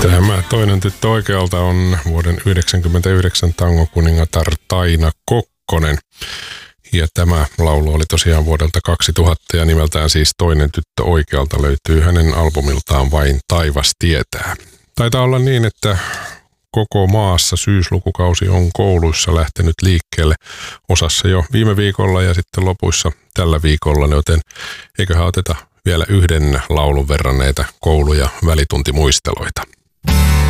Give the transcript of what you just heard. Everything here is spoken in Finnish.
Tämä toinen tyttö oikealta on vuoden 1999 tangokuningatar Taina Kokkonen. Ja tämä laulu oli tosiaan vuodelta 2000 ja nimeltään siis Toinen tyttö oikealta löytyy hänen albumiltaan Vain taivas tietää. Taitaa olla niin, että koko maassa syyslukukausi on kouluissa lähtenyt liikkeelle, osassa jo viime viikolla ja sitten lopuissa tällä viikolla, joten eiköhän oteta vielä yhden laulun verran näitä koulu- ja välituntimuisteloita.